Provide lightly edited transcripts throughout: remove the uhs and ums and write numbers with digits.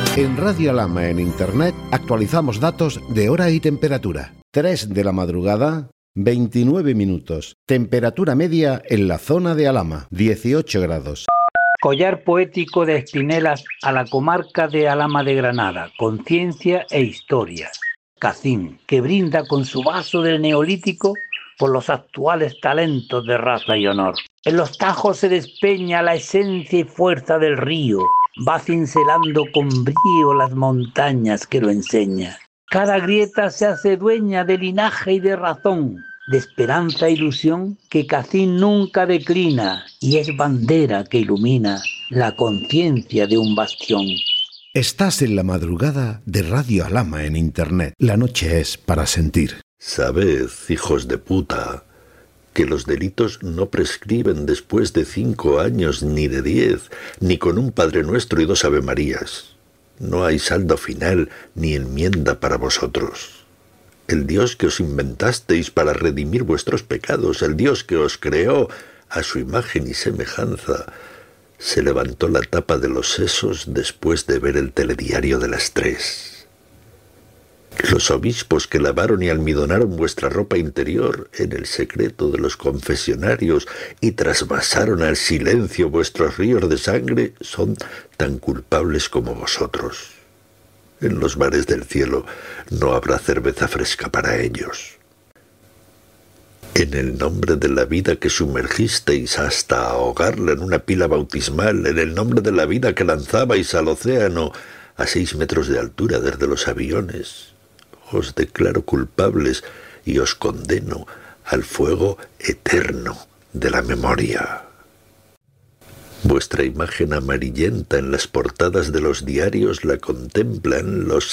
En Radio Alhama en Internet actualizamos datos de hora y temperatura. 3 de la madrugada, 29 minutos. Temperatura media en la zona de Alhama, 18 grados. Collar poético de Espinelas a la comarca de Alhama de Granada, conciencia e historia. Cacín, que brinda con su vaso del Neolítico por los actuales talentos de raza y honor. En los tajos se despeña la esencia y fuerza del río, va cincelando con brío las montañas que lo enseña. Cada grieta se hace dueña de linaje y de razón, de esperanza e ilusión que Cacín nunca declina y es bandera que ilumina la conciencia de un bastión. Estás en la madrugada de Radio Alhama en Internet. La noche es para sentir. Sabed, hijos de puta, que los delitos no prescriben después de 5 años, ni de 10, ni con un Padre Nuestro y 2 Avemarías. No hay saldo final ni enmienda para vosotros. El Dios que os inventasteis para redimir vuestros pecados, el Dios que os creó a su imagen y semejanza, se levantó la tapa de los sesos después de ver el telediario de las 3. Los obispos que lavaron y almidonaron vuestra ropa interior en el secreto de los confesionarios y trasvasaron al silencio vuestros ríos de sangre son tan culpables como vosotros. En los mares del cielo no habrá cerveza fresca para ellos. En el nombre de la vida que sumergisteis hasta ahogarla en una pila bautismal, en el nombre de la vida que lanzabais al océano a 6 metros de altura desde los aviones, os declaro culpables y os condeno al fuego eterno de la memoria. Vuestra imagen amarillenta en las portadas de los diarios la contemplan los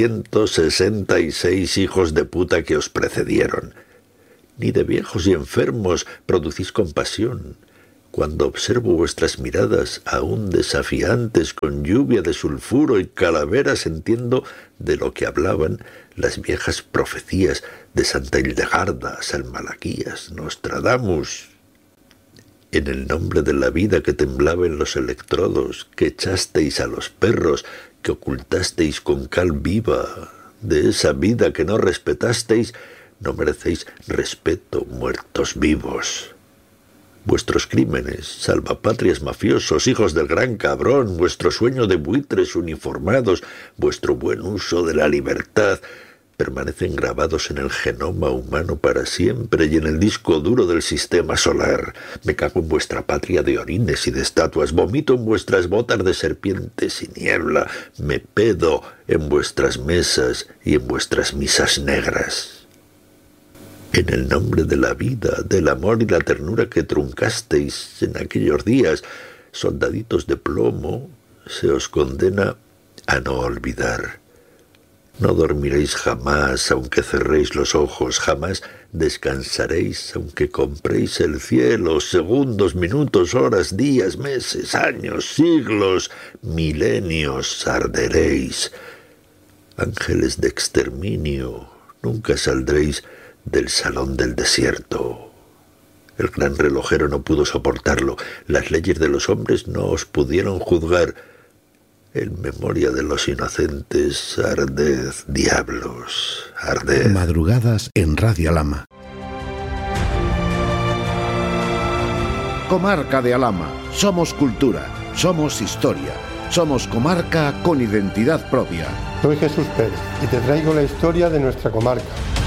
666 hijos de puta que os precedieron. Ni de viejos y enfermos producís compasión. Cuando observo vuestras miradas, aún desafiantes con lluvia de sulfuro y calaveras, entiendo de lo que hablaban las viejas profecías de Santa Hildegarda, San Malaquías, Nostradamus. En el nombre de la vida que temblaba en los electrodos, que echasteis a los perros, que ocultasteis con cal viva, de esa vida que no respetasteis, no merecéis respeto, muertos vivos. Vuestros crímenes, salvapatrias mafiosos, hijos del gran cabrón, vuestro sueño de buitres uniformados, vuestro buen uso de la libertad, permanecen grabados en el genoma humano para siempre y en el disco duro del sistema solar. Me cago en vuestra patria de orines y de estatuas, vomito en vuestras botas de serpientes y niebla, me pedo en vuestras mesas y en vuestras misas negras. En el nombre de la vida, del amor y la ternura que truncasteis en aquellos días, soldaditos de plomo, se os condena a no olvidar. No dormiréis jamás, aunque cerréis los ojos, jamás descansaréis, aunque compréis el cielo, segundos, minutos, horas, días, meses, años, siglos, milenios, arderéis. Ángeles de exterminio, nunca saldréis del salón del desierto. El gran relojero no pudo soportarlo. Las leyes de los hombres no os pudieron juzgar. En memoria de los inocentes, arded, diablos, arded. Madrugadas en Radio Alhama. Comarca de Alhama. Somos cultura, somos historia, somos comarca con identidad propia. Soy Jesús Pérez y te traigo la historia de nuestra comarca.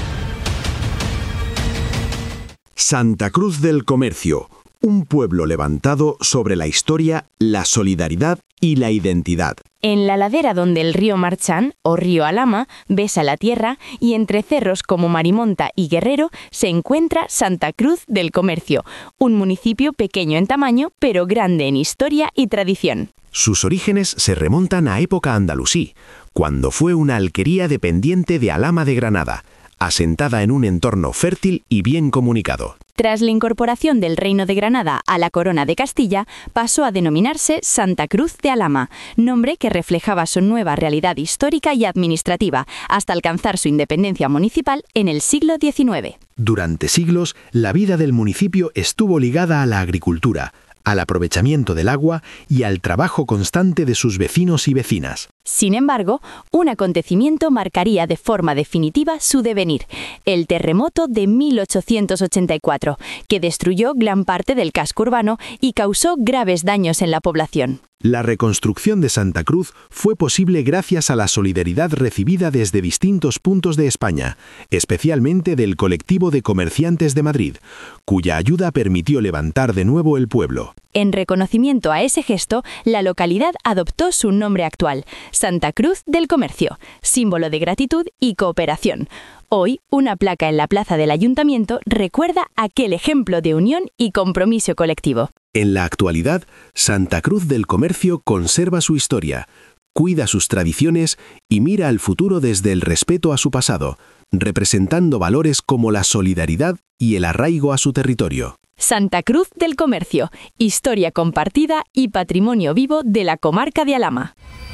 Santa Cruz del Comercio, un pueblo levantado sobre la historia, la solidaridad y la identidad. En la ladera donde el río Marchán, o río Alhama, besa la tierra, y entre cerros como Marimonta y Guerrero, se encuentra Santa Cruz del Comercio, un municipio pequeño en tamaño, pero grande en historia y tradición. Sus orígenes se remontan a época andalusí, cuando fue una alquería dependiente de Alhama de Granada, asentada en un entorno fértil y bien comunicado. Tras la incorporación del Reino de Granada a la Corona de Castilla, pasó a denominarse Santa Cruz de Alhama, nombre que reflejaba su nueva realidad histórica y administrativa, hasta alcanzar su independencia municipal en el siglo XIX. Durante siglos, la vida del municipio estuvo ligada a la agricultura, al aprovechamiento del agua y al trabajo constante de sus vecinos y vecinas. Sin embargo, un acontecimiento marcaría de forma definitiva su devenir, el terremoto de 1884, que destruyó gran parte del casco urbano y causó graves daños en la población. La reconstrucción de Santa Cruz fue posible gracias a la solidaridad recibida desde distintos puntos de España, especialmente del colectivo de comerciantes de Madrid, cuya ayuda permitió levantar de nuevo el pueblo. En reconocimiento a ese gesto, la localidad adoptó su nombre actual, Santa Cruz del Comercio, símbolo de gratitud y cooperación. Hoy, una placa en la plaza del ayuntamiento recuerda aquel ejemplo de unión y compromiso colectivo. En la actualidad, Santa Cruz del Comercio conserva su historia, cuida sus tradiciones y mira al futuro desde el respeto a su pasado, representando valores como la solidaridad y el arraigo a su territorio. Santa Cruz del Comercio, historia compartida y patrimonio vivo de la comarca de Alhama.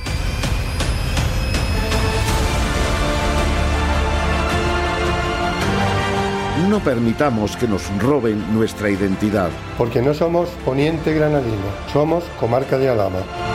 No permitamos que nos roben nuestra identidad. Porque no somos Poniente Granadino, somos Comarca de Alhama.